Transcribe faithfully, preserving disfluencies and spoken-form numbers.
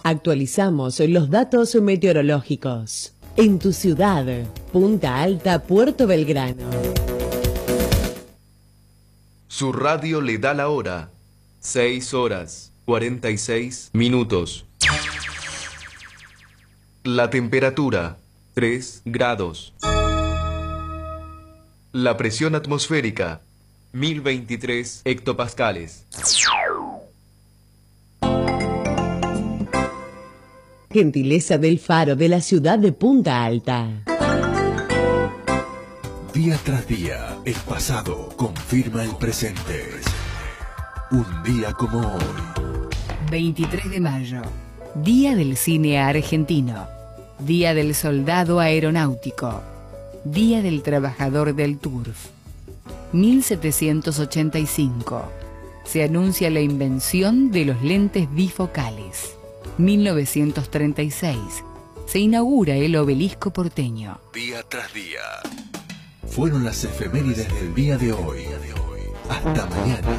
Actualizamos los datos meteorológicos. En tu ciudad, Punta Alta, Puerto Belgrano. Su radio le da la hora. seis horas, cuarenta y seis minutos. La temperatura, tres grados. La presión atmosférica, mil veintitrés hectopascales. Gentileza del Faro de la ciudad de Punta Alta. Día tras día, el pasado confirma el presente. Un día como hoy. veintitrés de mayo, Día del Cine Argentino. Día del Soldado Aeronáutico. Día del Trabajador del Turf. mil setecientos ochenta y cinco. Se anuncia la invención de los lentes bifocales. mil novecientos treinta y seis. Se inaugura el Obelisco porteño. Día tras día. Fueron las efemérides del día de hoy. Hasta mañana.